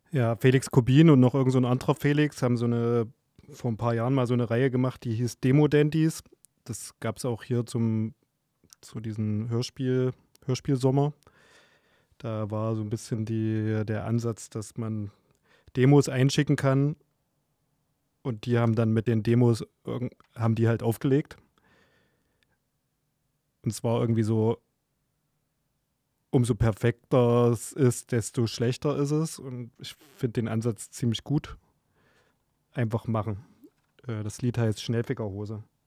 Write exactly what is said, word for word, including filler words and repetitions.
Ja, Felix Kubin und noch irgend so 'n anderer Felix haben so 'ne vor 'n paar Jahren mal so 'ne Reihe gemacht, die hieß Demo-Dandys. Das gab's auch hier zum zu diesem Hörspiel Hörspielsommer. Da war so 'n bisschen die der Ansatz, dass man Demos einschicken kann und die haben dann mit den Demos irgend haben die halt aufgelegt. Und zwar irgendwie so umso perfekter es ist, desto schlechter ist es und ich finde den Ansatz ziemlich gut. Einfach machen. Äh, das Lied heißt „Schnellfickerhose“.